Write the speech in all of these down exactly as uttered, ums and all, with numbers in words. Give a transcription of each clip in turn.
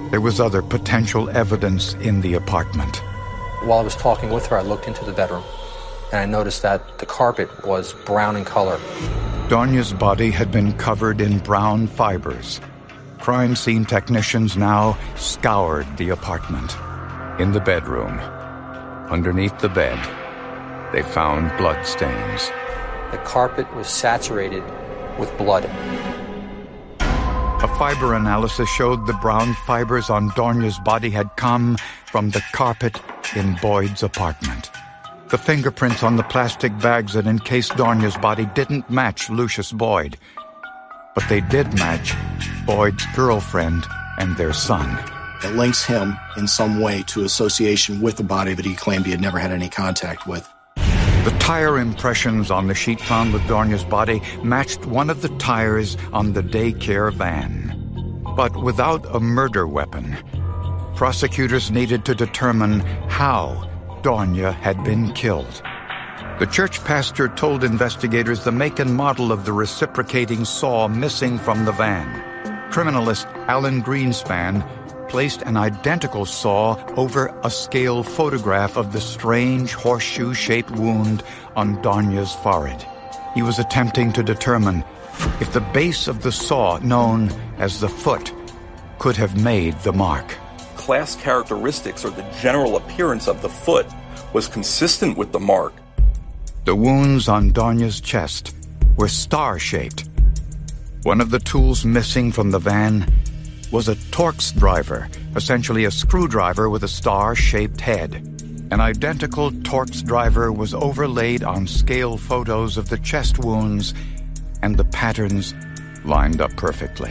There was other potential evidence in the apartment. While I was talking with her, I looked into the bedroom, and I noticed that the carpet was brown in color. Donya's body had been covered in brown fibers. Crime scene technicians now scoured the apartment. In the bedroom, underneath the bed, they found bloodstains. The carpet was saturated with blood. A fiber analysis showed the brown fibers on Donya's body had come from the carpet in Boyd's apartment. The fingerprints on the plastic bags that encased Donya's body didn't match Lucius Boyd, but they did match Boyd's girlfriend and their son. It links him in some way to association with the body that he claimed he had never had any contact with. The tire impressions on the sheet found with Donya's body matched one of the tires on the daycare van. But without a murder weapon, prosecutors needed to determine how Donya had been killed. The church pastor told investigators the make and model of the reciprocating saw missing from the van. Criminalist Alan Greenspan placed an identical saw over a scale photograph of the strange horseshoe-shaped wound on Donya's forehead. He was attempting to determine if the base of the saw, known as the foot, could have made the mark. Class characteristics or the general appearance of the foot was consistent with the mark. The wounds on Donya's chest were star-shaped. One of the tools missing from the van was a Torx driver, essentially a screwdriver with a star-shaped head. An identical Torx driver was overlaid on scale photos of the chest wounds, and the patterns lined up perfectly.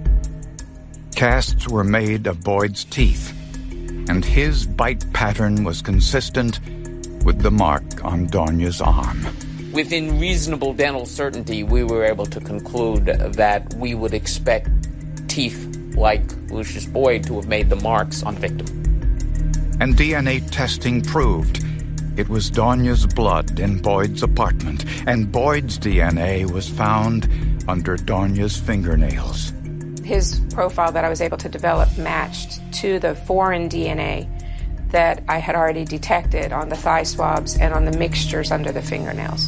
Casts were made of Boyd's teeth, and his bite pattern was consistent with the mark on Donya's arm. Within reasonable dental certainty, we were able to conclude that we would expect teeth like Lucius Boyd to have made the marks on the victim. And D N A testing proved it was Donya's blood in Boyd's apartment, and Boyd's D N A was found under Donya's fingernails. His profile that I was able to develop matched to the foreign D N A that I had already detected on the thigh swabs and on the mixtures under the fingernails.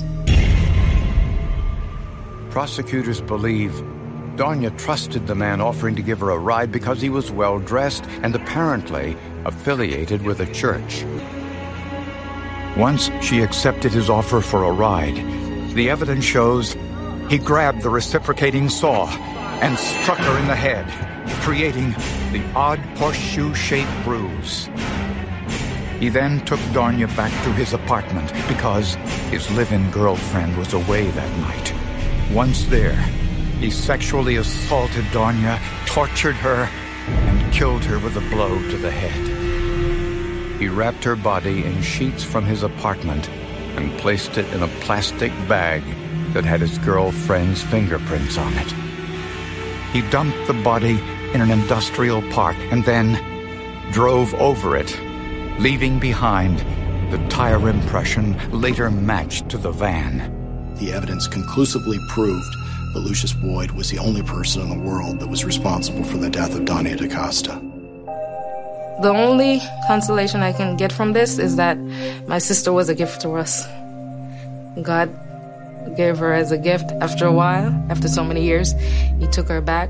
Prosecutors believe Donya trusted the man offering to give her a ride because he was well-dressed and apparently affiliated with a church. Once she accepted his offer for a ride, the evidence shows he grabbed the reciprocating saw and struck her in the head, creating the odd horseshoe-shaped bruise. He then took Donya back to his apartment because his live-in girlfriend was away that night. Once there, he sexually assaulted Donya, tortured her, and killed her with a blow to the head. He wrapped her body in sheets from his apartment and placed it in a plastic bag that had his girlfriend's fingerprints on it. He dumped the body in an industrial park and then drove over it, leaving behind the tire impression later matched to the van. The evidence conclusively proved that Lucius Boyd was the only person in the world that was responsible for the death of Donya DaCosta. The only consolation I can get from this is that my sister was a gift to us. God gave her as a gift after a while, after so many years. He took her back.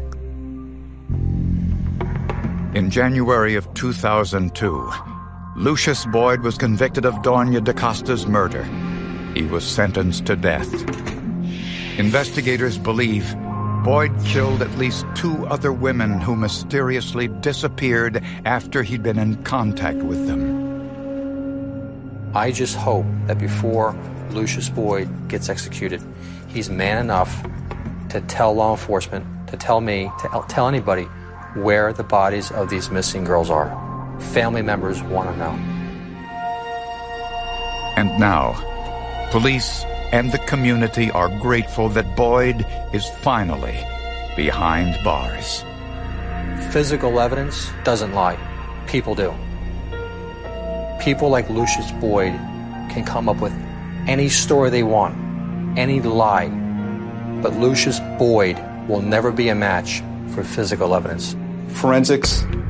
In January of two thousand two, Lucius Boyd was convicted of Donya DaCosta's murder. He was sentenced to death. Investigators believe Boyd killed at least two other women who mysteriously disappeared after he'd been in contact with them. I just hope that before Lucius Boyd gets executed, he's man enough to tell law enforcement, to tell me, to tell anybody where the bodies of these missing girls are. Family members want to know. And now, police and the community are grateful that Boyd is finally behind bars. Physical evidence doesn't lie. People do. People like Lucius Boyd can come up with any story they want, any lie, but Lucius Boyd will never be a match for physical evidence. Forensics